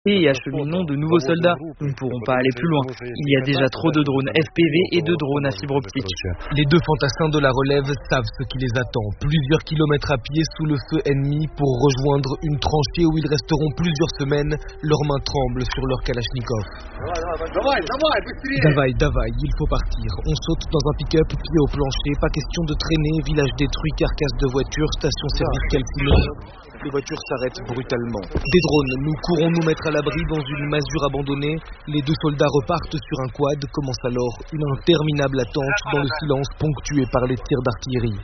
et acheminons de nouveaux soldats. Nous ne pourrons pas aller plus loin. Il y a déjà trop de drones FPV et de drones à fibre optique. Les deux fantassins de la relève savent ce qui les attend. Plusieurs kilomètres à pied sous le feu ennemi pour rejoindre une tranchée où ils resteront plusieurs semaines. Leurs mains tremblent sur leur Kalachnikov. Davai, il faut partir. On saute dans un pick-up, pied au plancher. Pas question de traîner. Village détruit, carcasse de voiture, station-service calcinée. Les voitures s'arrêtent brutalement. Des drones, nous courons nous mettre à l'abri dans une masure abandonnée. Les deux soldats repartent sur un quad. Commence alors une interminable attente dans le silence ponctué par les tirs d'artillerie.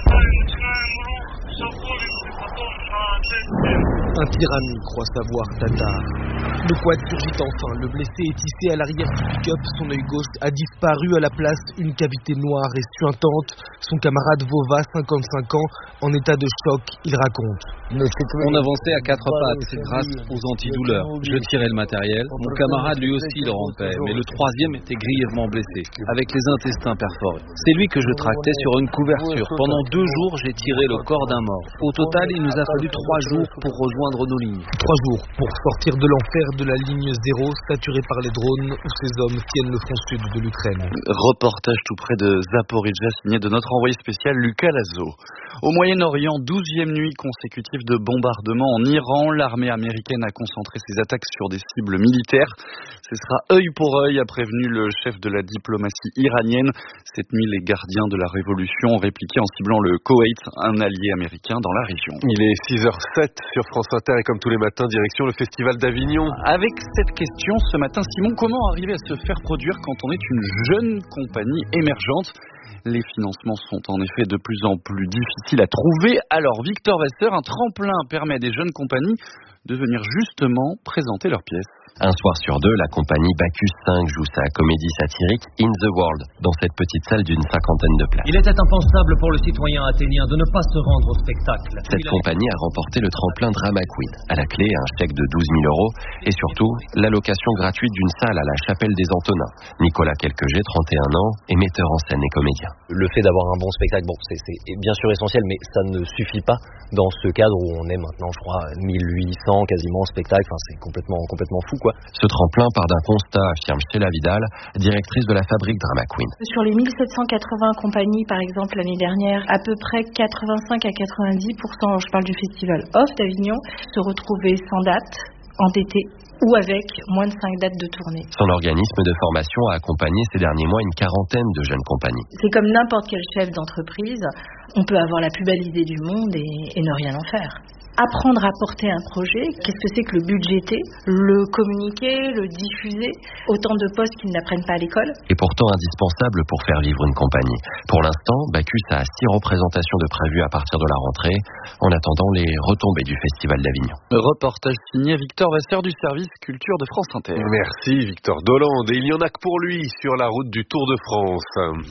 Un tyrannie croit savoir Tatar. Le quad surgit enfin, le blessé est hissé à l'arrière du pick-up, son œil gauche a disparu à la place, une cavité noire et suintante. Son camarade Vova, 55 ans, en état de choc, il raconte. On avançait à quatre pattes, c'est grâce aux antidouleurs. Je tirais le matériel, mon camarade lui aussi le rampait, mais le troisième était grièvement blessé, avec les intestins perforés. C'est lui que je tractais sur une couverture. Pendant 2 jours, j'ai tiré le corps d'un mort. Au total, il nous a fallu 3 jours pour rejoindre nos lignes. 3 jours pour sortir de l'enfer de la ligne 0, saturée par les drones, où ces hommes tiennent le front sud de l'Ukraine. Reportage tout près de Zaporizhzhia, signé de notre envoyé spécial Lucas Lazo. Au Moyen-Orient, 12e nuit consécutive de bombardements en Iran. L'armée américaine a concentré ses attaques sur des cibles militaires. Ce sera œil pour œil, a prévenu le chef de la diplomatie iranienne. Cette nuit, les gardiens de la révolution ont répliqué en ciblant le Koweït, un allié américain dans la région. Il est 6h07 sur France Inter et comme tous les matins, direction le Festival d'Avignon. Avec cette question ce matin, Simon, comment arriver à se faire produire quand on est une jeune compagnie émergente ? Les financements sont en effet de plus en plus difficiles à trouver. Alors Victor Vasseur, un tremplin permet à des jeunes compagnies de venir justement présenter leurs pièces. Un soir sur 2, la compagnie Bacchus 5 joue sa comédie satirique In the World dans cette petite salle d'une 50aine de places. Il était impensable pour le citoyen athénien de ne pas se rendre au spectacle. Cette compagnie a remporté le tremplin Drama Queen. À la clé, un chèque de 12 000 € et surtout, l'allocation gratuite d'une salle à la Chapelle des Antonins. Nicolas Quelqueget, 31 ans, est metteur en scène et comédien. Le fait d'avoir un bon spectacle, c'est bien sûr essentiel, mais ça ne suffit pas dans ce cadre où on est maintenant, je crois, 1800 quasiment spectacles. Enfin, c'est complètement fou, quoi. Ce tremplin part d'un constat, affirme Sheila Vidal, directrice de la fabrique Drama Queen. Sur les 1780 compagnies, par exemple, l'année dernière, à peu près 85 à 90%, je parle du festival Off d'Avignon, se retrouvaient sans date, endettés ou avec moins de 5 dates de tournée. Son organisme de formation a accompagné ces derniers mois une quarantaine de jeunes compagnies. C'est comme n'importe quel chef d'entreprise, on peut avoir la plus belle idée du monde et ne rien en faire. Apprendre à porter un projet, qu'est-ce que c'est que le budgéter, le communiquer, le diffuser, autant de postes qu'ils n'apprennent pas à l'école. Et pourtant indispensable pour faire vivre une compagnie. Pour l'instant, Bacchus a 6 représentations de prévues à partir de la rentrée, en attendant les retombées du Festival d'Avignon. Reportage signé Victor Vasseur du service culture de France Inter. Merci Victor Dolande. Et il n'y en a que pour lui sur la route du Tour de France.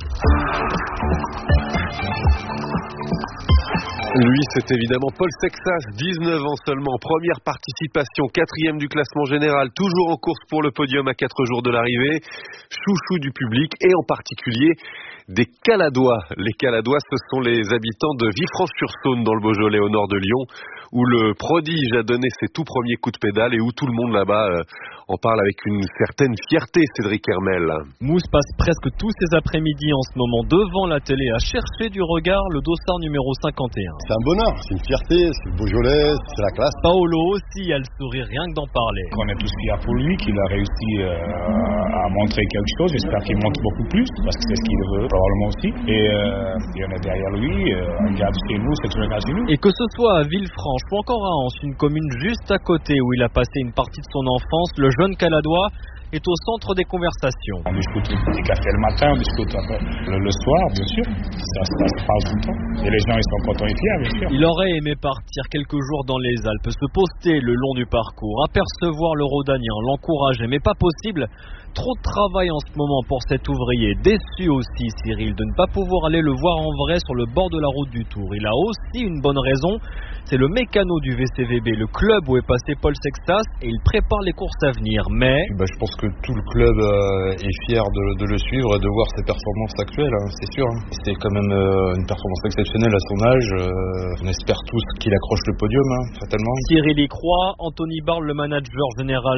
Lui, c'est évidemment Paul Sexas, 19 ans seulement, première participation, 4e du classement général, toujours en course pour le podium à 4 jours de l'arrivée, chouchou du public et en particulier des Caladois. Les Caladois, ce sont les habitants de Villefranche-sur-Saône dans le Beaujolais au nord de Lyon, où le prodige a donné ses tout premiers coups de pédale et où tout le monde là-bas en parle avec une certaine fierté, Cédric Hermel. Mousse passe presque tous ses après-midi en ce moment devant la télé à chercher du regard le dossard numéro 51. C'est un bonheur, c'est une fierté, c'est le Beaujolais, c'est la classe. Paolo aussi a le sourire rien que d'en parler. On est tous fiers pour lui, qu'il a réussi à montrer quelque chose. J'espère qu'il montre beaucoup plus, parce que c'est ce qu'il veut probablement aussi. Et on est derrière lui, on garde chez nous, c'est toujours chez nous. Et que ce soit à Villefranche ou encore à Anse, une commune juste à côté où il a passé une partie de son enfance, le jeune Caladois est au centre des conversations. On discute des cafés le matin, on discute le soir, bien sûr. Ça se passe tout le temps. Et les gens, ils sont contents et fiers, bien sûr. Il aurait aimé partir quelques jours dans les Alpes, se poster le long du parcours, apercevoir le rhodanien, l'encourager, mais pas possible. Trop de travail en ce moment pour cet ouvrier. Déçu aussi, Cyril, de ne pas pouvoir aller le voir en vrai sur le bord de la route du Tour. Il a aussi une bonne raison, c'est le mécano du VCVB, le club où est passé Paul Sexas, et il prépare les courses à venir. Mais je pense que tout le club est fier de le suivre et de voir ses performances actuelles, c'est sûr. C'est quand même une performance exceptionnelle à son âge. On espère tous qu'il accroche le podium, fatalement. Cyril y croit, Anthony Barle, le manager général